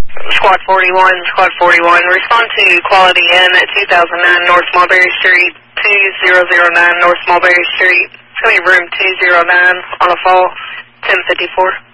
Squad 41, Squad 41. Respond to Quality Inn at 2009 North Mulberry Street, 2009 North Mulberry Street. It's going to be room 209 on a fall, 1054.